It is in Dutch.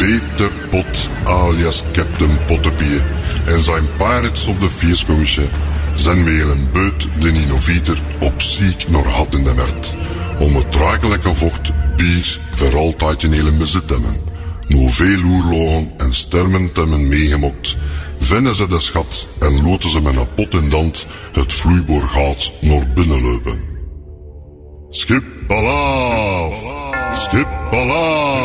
Peter Pot alias Captain Pottepie en zijn Pirates of the Feerskommisje zijn met een beut de innovator op ziek naar had in de werd. Om het draaglijke vocht bier voor altijd in hele bezit hebben. Nu veel oorlogen en stermen te hebben meegemokt, vinden ze de schat en loten ze met een pot in dand het vloeiboorgaat naar binnen lopen. Schip alaaf! Schip alaaf!